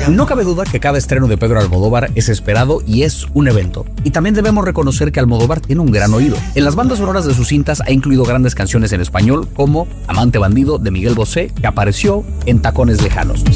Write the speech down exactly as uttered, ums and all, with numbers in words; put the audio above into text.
No cabe duda que cada estreno de Pedro Almodóvar es esperado y es un evento. Y también debemos reconocer que Almodóvar tiene un gran oído. En las bandas sonoras de sus cintas ha incluido grandes canciones en español como Amante Bandido de Miguel Bosé, que apareció en Tacones Lejanos.